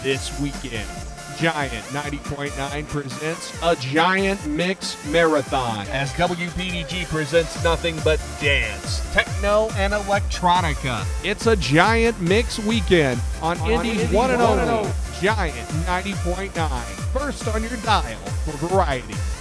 this weekend. Giant 90.9 presents a Giant Mix Marathon as WPDG presents nothing but dance, techno, and electronica. It's a Giant Mix weekend on Indy's one and only Giant 90.9. First on your dial for variety.